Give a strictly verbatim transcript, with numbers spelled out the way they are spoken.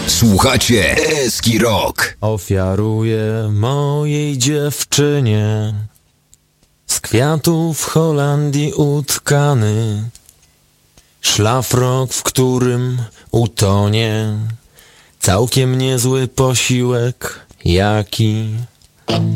Słuchacie Eski Rock. Ofiaruję mojej dziewczynie z kwiatów Holandii utkany szlafrok, w którym utonie całkiem niezły posiłek, jaki